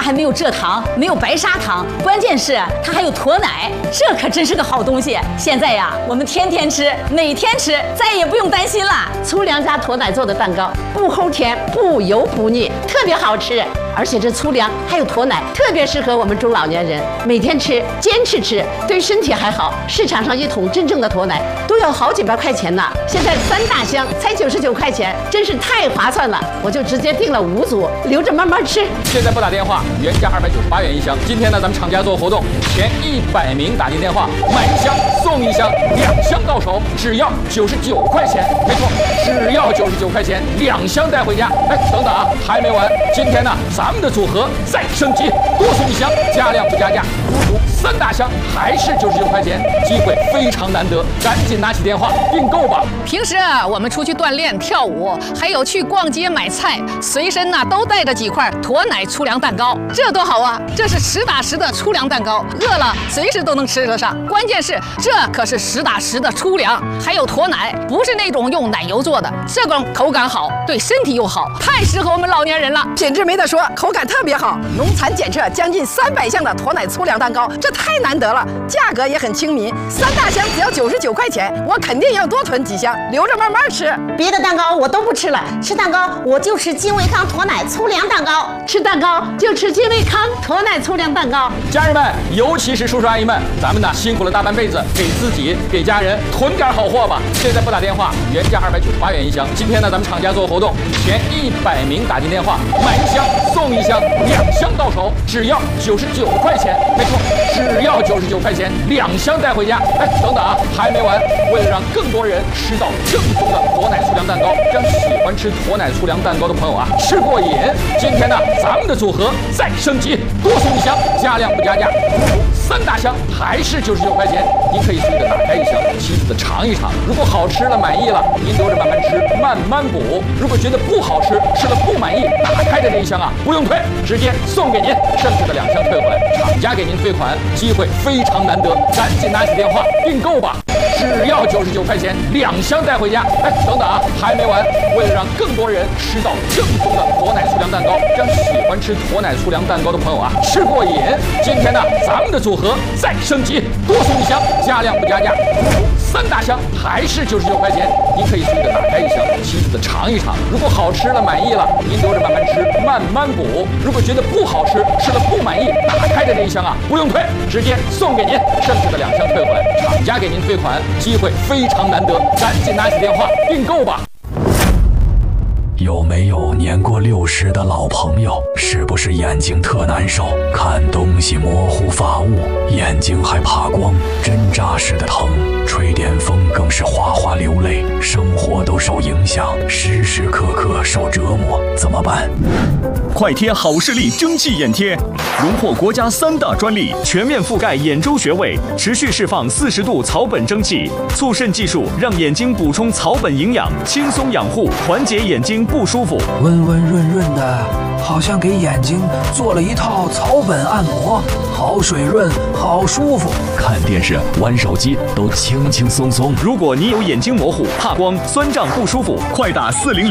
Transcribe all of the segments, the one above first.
还没有蔗糖，没有白砂糖，关键是它还有驼奶，这可真是个好东西。现在呀，我们天天吃，每天吃，再也不用担心了。 粗粮加驼奶做的蛋糕，不齁甜，不油不腻，特别好吃。而且这粗粮还有驼奶，特别适合我们中老年人，每天吃，坚持吃，对身体还好。市场上一桶真正的驼奶都要好几百块钱呢，现在3大箱才99块钱，真是太划算了。我就直接订了5组，留着慢慢吃。 现在拨打电话，原价298元一箱。今天呢，咱们厂家做活动，前100名打进电话，买1箱送1箱，2箱到手只要99块钱。没错，只要99块钱，2箱带回家。哎，等等啊，还没完，今天呢，咱们的组合再升级，多送1箱，加量不加价，足足3大箱，还是99块钱，机会非常难得，赶紧拿起电话订购吧。 平时我们出去锻炼、跳舞，还有去逛街买菜，随身都带着几块驼奶粗粮蛋糕，这多好啊！这是实打实的粗粮蛋糕，饿了随时都能吃得上。关键是这可是实打实的粗粮，还有驼奶，不是那种用奶油做的，这种口感好，对身体又好，太适合我们老年人了。 品质没得说，口感特别好，农残检测将近300项的驼奶粗粮蛋糕，这太难得了，价格也很亲民，3大箱只要99块钱，我肯定要多囤几箱，留着慢慢吃。 别的蛋糕我都不吃了，吃蛋糕我就吃金维康驼奶粗粮蛋糕，吃蛋糕就吃金维康驼奶粗粮蛋糕。 家人们，尤其是叔叔阿姨们，咱们呢辛苦了大半辈子，给自己给家人囤点好货吧。现在拨打电话，原价298元一箱。今天呢，咱们厂家做活动，前100名打进电话，买1箱送1箱，2箱到手只要99块钱。没错，只要99块钱，2箱带回家。哎，等等啊，还没完，为了让更多人吃到正宗的驼奶粗粮蛋糕，让喜欢吃驼奶粗粮蛋糕的朋友啊吃过瘾，今天呢，咱们的组合再升级，多送1箱，加量不加价，足足3大箱，还是99块钱。您可以随着打开1箱，妻子的尝一尝，如果好吃了满意了，您留着慢慢吃，慢慢补。如果觉得不好吃，吃了不满意，打开的这1箱啊不用退，直接送给您，剩下的2箱退回来，厂家给您退款，机会非常难得，赶紧拿起电话订购吧。只要99块钱，2箱带回家。哎，等等啊，还没完，为了让更多人吃到正宗的驼奶粗粮蛋糕，让喜欢吃驼奶粗粮蛋糕的朋友啊吃过瘾，今天呢，咱们的组合再升级，多送1箱，加量不加价，足足3大箱，还是99块钱。您可以随着打开1箱，妻子的尝一尝，如果好吃了满意了，您留着慢慢吃，慢慢补。如果觉得不好吃，吃了不满意，打开的这1箱啊不用退，直接送给您，剩下的2箱退回来，厂家给您退款，机会非常难得，赶紧拿起电话订购吧。 有没有年过60的老朋友？是不是眼睛特难受，看东西模糊发雾，眼睛还怕光，针扎似的疼，吹点风更是哗哗流泪，生活都受影响，时时刻刻受折磨，怎么办？ 快贴好视力蒸汽眼贴，荣获国家3大专利，全面覆盖眼周穴位，持续释放40度草本蒸汽，促渗技术让眼睛补充草本营养，轻松养护，缓解眼睛不舒服， 温温润润的，好像给眼睛做了一套草本按摩，好水润，好舒服。 看电视、玩手机都轻轻松松。 如果你有眼睛模糊、怕光、酸胀不舒服，快打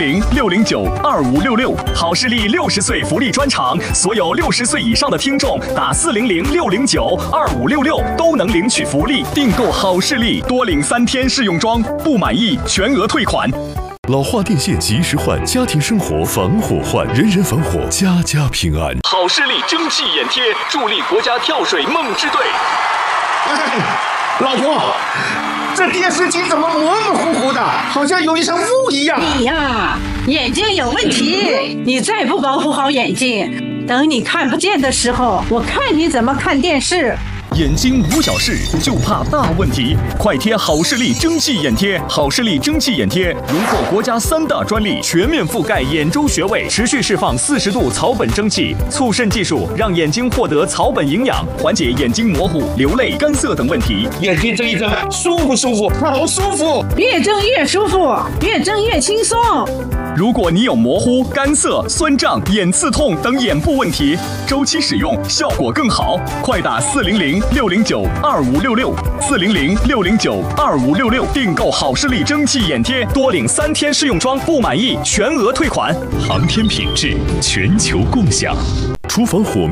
400-609-2566，好视力60岁福利专场，所有60岁以上的听众打400-609-2566都能领取福利。订购好视力，多领3天试用装，不满意全额退款。 老化电线及时换，家庭生活防火换，人人防火，家家平安。 好视力蒸汽眼贴，助力国家跳水梦之队。 老婆，这电视机怎么模模糊糊的，好像有一层雾一样？ 你呀，眼睛有问题，你再不保护好眼睛，等你看不见的时候，我看你怎么看电视。 眼睛无小事，就怕大问题。快贴好视力蒸汽眼贴，好视力蒸汽眼贴荣获国家3大专利，全面覆盖眼周穴位，持续释放40度草本蒸汽，促渗技术让眼睛获得草本营养，缓解眼睛模糊、流泪、干涩等问题。 眼睛睁一睁，舒不舒服？好舒服， 越睁越舒服，越睁越轻松。 如果你有模糊、干涩、酸胀、眼刺痛等眼部问题，周期使用效果更好。快打400-609-2566，400-609-2566，订购好视力蒸汽眼贴，多领3天试用装，不满意全额退款。 航天品质，全球共享。厨房火